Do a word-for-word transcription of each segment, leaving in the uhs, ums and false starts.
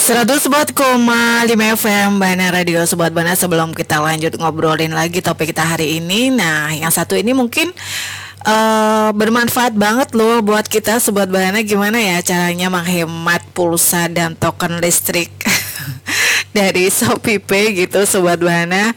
seratus empat koma lima F M Bana Radio Sobat Bana. Sebelum kita lanjut ngobrolin lagi topik kita hari ini, nah yang satu ini mungkin uh, bermanfaat banget loh buat kita Sobat Bana. Gimana ya caranya menghemat pulsa dan token listrik dari Shopee Pay gitu Sobat Bana.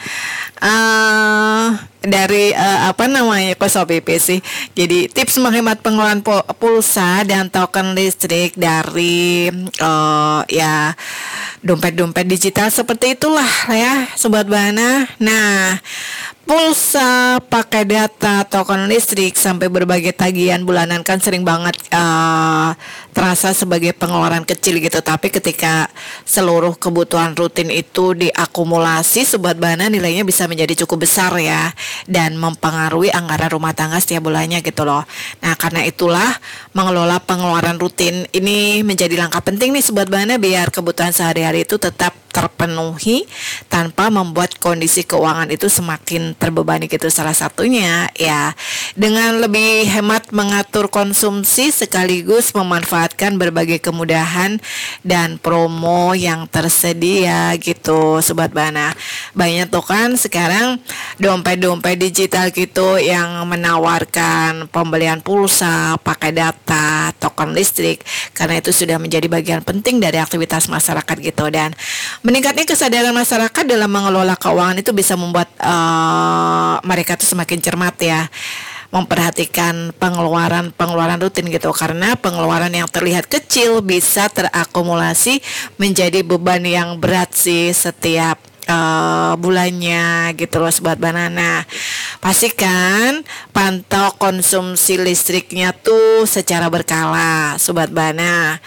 Uh, dari uh, apa namanya kok Shopee Pay sih. Jadi tips menghemat pengeluaran pulsa dan token listrik dari uh, ya dompet-dompet digital seperti itulah ya Sobat Bana. Nah, pulsa, pakai data, token listrik sampai berbagai tagihan bulanan kan sering banget uh, terasa sebagai pengeluaran kecil gitu. Tapi ketika seluruh kebutuhan rutin itu diakumulasi Sobat Bana, nilainya bisa menjadi cukup besar ya, dan mempengaruhi anggaran rumah tangga setiap bulannya gitu loh. Nah, karena itulah mengelola pengeluaran rutin ini menjadi langkah penting nih Sobat Bana, biar kebutuhan sehari-hari itu tetap terpenuhi tanpa membuat kondisi keuangan itu semakin terbebani gitu. Salah satunya ya dengan lebih hemat mengatur konsumsi sekaligus memanfaatkan berbagai kemudahan dan promo yang tersedia gitu Sobat Bana. Banyak tuh kan sekarang dompet-dompet digital gitu yang menawarkan pembelian pulsa, pakai data, token listrik, karena itu sudah menjadi bagian penting dari aktivitas masyarakat gitu. Dan meningkatnya kesadaran masyarakat dalam mengelola keuangan itu bisa membuat uh, mereka tuh semakin cermat ya, memperhatikan pengeluaran-pengeluaran rutin gitu, karena pengeluaran yang terlihat kecil bisa terakumulasi menjadi beban yang berat sih setiap Uh, bulannya gitu loh Sobat Banana. Pastikan pantau konsumsi listriknya tuh secara berkala Sobat Bana.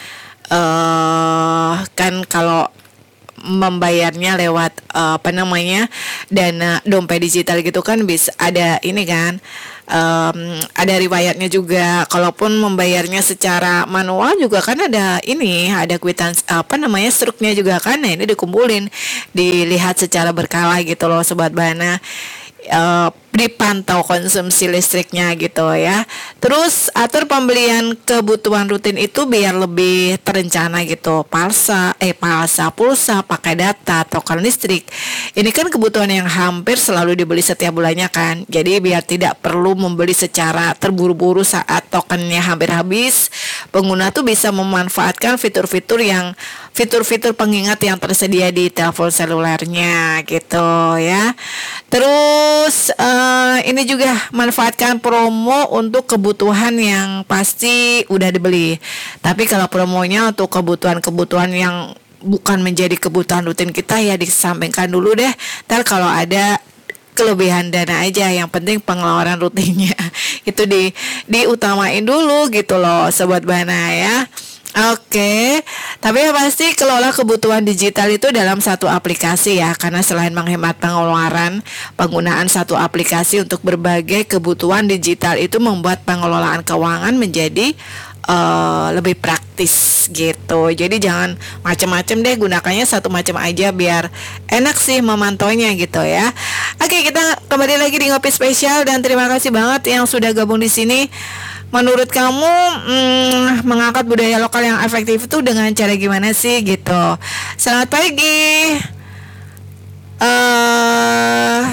Uh, kan kalau membayarnya lewat uh, apa namanya dana dompet digital gitu kan bisa ada ini kan, um, ada riwayatnya juga. Kalaupun membayarnya secara manual juga kan ada ini, ada kwitansi apa namanya struknya juga kan. Nah, ini dikumpulin, dilihat secara berkala gitu loh Sobat Bana. Uh, dipantau konsumsi listriknya gitu ya. Terus atur pembelian kebutuhan rutin itu biar lebih terencana gitu. Palsa, eh palsa, pulsa, pakai data, token listrik. Ini kan kebutuhan yang hampir selalu dibeli setiap bulannya kan. Jadi biar tidak perlu membeli secara terburu-buru saat tokennya hampir habis, pengguna tuh bisa memanfaatkan fitur-fitur yang fitur-fitur pengingat yang tersedia di telepon selulernya gitu ya. Terus uh, Uh, ini juga manfaatkan promo untuk kebutuhan yang pasti udah dibeli. Tapi kalau promonya untuk kebutuhan-kebutuhan yang bukan menjadi kebutuhan rutin kita ya disampingkan dulu deh. Ntar kalau ada kelebihan dana aja, yang penting pengeluaran rutinnya itu di diutamain dulu gitu loh Sobat Bana ya. Oke, tapi yang pasti kelola kebutuhan digital itu dalam satu aplikasi ya, karena selain menghemat pengeluaran, penggunaan satu aplikasi untuk berbagai kebutuhan digital itu membuat pengelolaan keuangan menjadi uh, lebih praktis gitu. Jadi jangan macam-macam deh, gunakannya satu macam aja biar enak sih memantaunya gitu ya. Oke, kita kembali lagi di Ngopi Spesial dan terima kasih banget yang sudah gabung di sini. Menurut kamu hmm, mengangkat budaya lokal yang efektif itu dengan cara gimana sih gitu? Selamat pagi. Uh,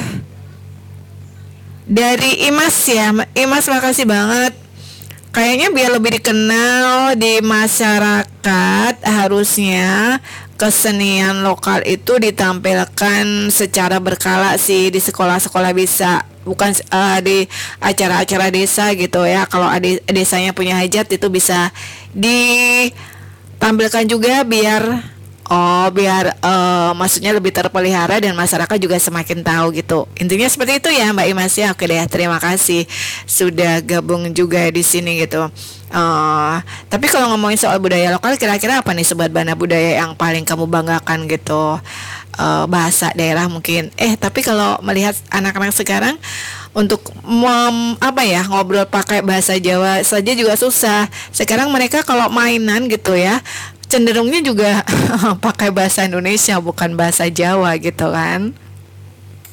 dari Imas ya, Imas makasih banget. Kayaknya biar lebih dikenal di masyarakat harusnya kesenian lokal itu ditampilkan secara berkala sih di sekolah-sekolah bisa. Bukan uh, di acara-acara desa gitu ya. Kalau ada desanya punya hajat itu bisa ditampilkan juga biar oh biar uh, maksudnya lebih terpelihara dan masyarakat juga semakin tahu gitu. Intinya seperti itu ya Mbak Imas ya. Oke deh, terima kasih sudah gabung juga di sini gitu. Uh, tapi kalau ngomongin soal budaya lokal, kira-kira apa nih Sobat Bana budaya yang paling kamu banggakan gitu? Uh, bahasa daerah mungkin. Eh tapi kalau melihat anak-anak sekarang untuk mem, apa ya ngobrol pakai bahasa Jawa saja juga susah. Sekarang mereka kalau mainan gitu ya cenderungnya juga pakai bahasa Indonesia bukan bahasa Jawa gitu kan.